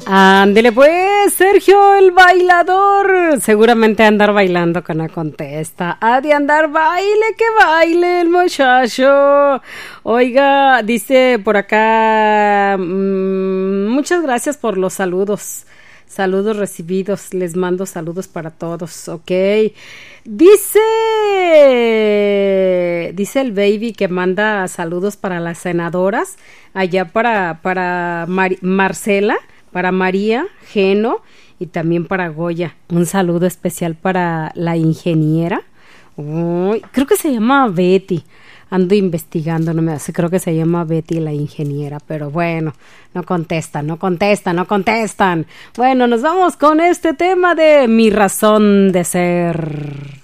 Ándele pues, Sergio el bailador. Seguramente andar bailando que no contesta. Ha de andar baile, que baile el muchacho. Oiga, dice por acá, muchas gracias por los saludos. Saludos recibidos, les mando saludos para todos, ok. Dice el baby que manda saludos para las senadoras, allá para Marcela, para María, Geno y también para Goya. Un saludo especial para la ingeniera. Uy, creo que se llama Betty. Ando investigando, no me hace, creo que se llama Betty la ingeniera, pero bueno, no contestan. Bueno, nos vamos con este tema de mi razón de ser.